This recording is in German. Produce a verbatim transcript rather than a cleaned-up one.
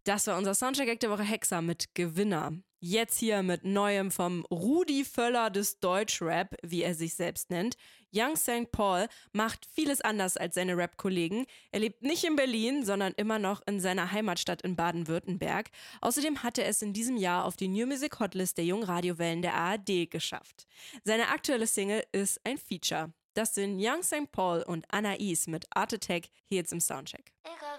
Das war unser Soundcheck der Woche Hexa mit Gewinner. Jetzt hier mit Neuem vom Rudi Völler des Deutschrap, wie er sich selbst nennt. Young Saint Paul macht vieles anders als seine Rap-Kollegen. Er lebt nicht in Berlin, sondern immer noch in seiner Heimatstadt in Baden-Württemberg. Außerdem hat er es in diesem Jahr auf die New Music Hotlist der jungen Radiowellen der A R D geschafft. Seine aktuelle Single ist ein Feature. Das sind Young Saint Paul und Anais mit Art Attack hier jetzt im Soundcheck. Ich